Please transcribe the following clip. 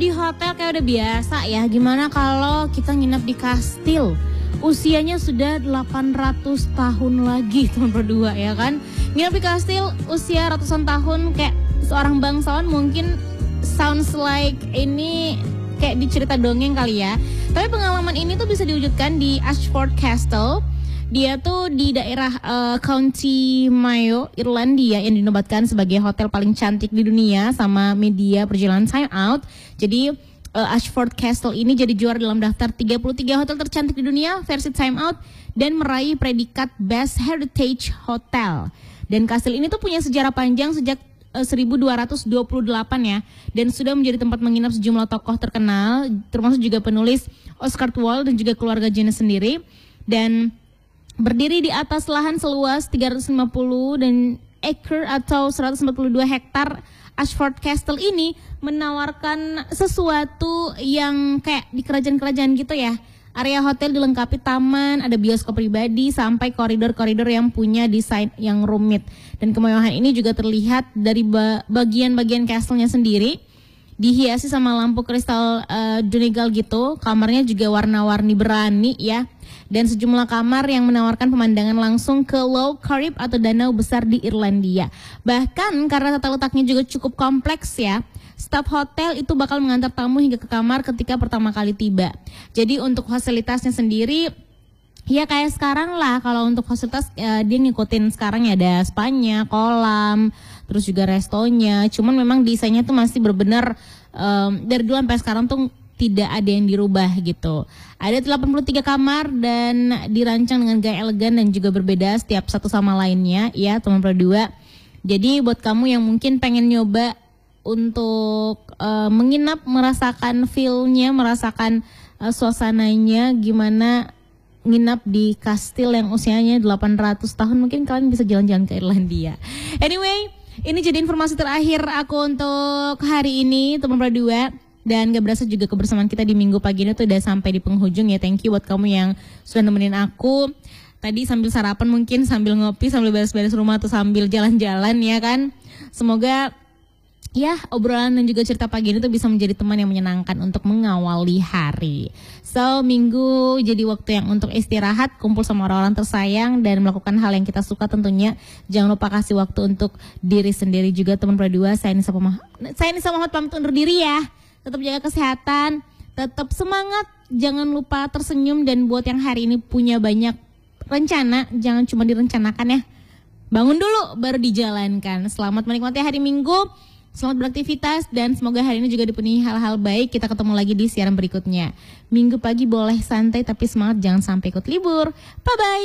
di hotel kayak udah biasa ya. Gimana kalau kita nginep di kastil? Usianya sudah 800 tahun lagi teman berdua ya kan. Nginep di kastil usia ratusan tahun kayak seorang bangsawan mungkin sounds like ini kayak di cerita dongeng kali ya. Tapi pengalaman ini tuh bisa diwujudkan di Ashford Castle. Dia tuh di daerah County Mayo, Irlandia yang dinobatkan sebagai hotel paling cantik di dunia sama media perjalanan Time Out. Jadi Ashford Castle ini jadi juara dalam daftar 33 hotel tercantik di dunia versi Time Out dan meraih predikat Best Heritage Hotel. Dan kastil ini tuh punya sejarah panjang sejak 1228 ya, dan sudah menjadi tempat menginap sejumlah tokoh terkenal, termasuk juga penulis Oscar Wilde dan juga keluarga Jane sendiri. Dan berdiri di atas lahan seluas 350 dan acre atau 142 hektar, Ashford Castle ini menawarkan sesuatu yang kayak di kerajaan-kerajaan gitu ya. Area hotel dilengkapi taman, ada bioskop pribadi, sampai koridor-koridor yang punya desain yang rumit. Dan kemewahan ini juga terlihat dari bagian-bagian castle-nya sendiri. Dihiasi sama lampu kristal Donegal gitu. Kamarnya juga warna-warni berani ya. Dan sejumlah kamar yang menawarkan pemandangan langsung ke Lough Corrib atau danau besar di Irlandia. Bahkan karena tata letaknya juga cukup kompleks ya, staf hotel itu bakal mengantar tamu hingga ke kamar ketika pertama kali tiba. Jadi untuk fasilitasnya sendiri, ya kayak sekarang lah. Kalau untuk fasilitas dia ngikutin sekarang ya, ada spanya, kolam, terus juga restonya. Cuman memang desainnya tuh masih benar-benar dari dulu sampai sekarang tuh tidak ada yang dirubah gitu. Ada 83 kamar dan dirancang dengan gaya elegan dan juga berbeda setiap satu sama lainnya ya teman berdua. Jadi buat kamu yang mungkin pengen nyoba untuk menginap, merasakan feel-nya, merasakan suasananya gimana nginap di kastil yang usianya 800 tahun, mungkin kalian bisa jalan-jalan ke Irlandia. Anyway, ini jadi informasi terakhir aku untuk hari ini teman berdua. Dan gak berasa juga kebersamaan kita di minggu pagi ini tuh udah sampai di penghujung ya. Thank you buat kamu yang sudah nemenin aku. Tadi sambil sarapan mungkin, sambil ngopi, sambil beres-beres rumah atau sambil jalan-jalan ya kan. Semoga ya obrolan dan juga cerita pagi ini tuh bisa menjadi teman yang menyenangkan untuk mengawali hari. So minggu jadi waktu yang untuk istirahat, kumpul sama orang-orang tersayang dan melakukan hal yang kita suka tentunya. Jangan lupa kasih waktu untuk diri sendiri juga teman berdua. Saya Nisa Muhammad pamit undur diri ya. Tetap jaga kesehatan, tetap semangat, jangan lupa tersenyum, dan buat yang hari ini punya banyak rencana, jangan cuma direncanakan ya. Bangun dulu baru dijalankan. Selamat menikmati hari Minggu, selamat beraktivitas, dan semoga hari ini juga dipenuhi hal-hal baik. Kita ketemu lagi di siaran berikutnya. Minggu pagi boleh santai tapi semangat, jangan sampai ikut libur. Bye-bye.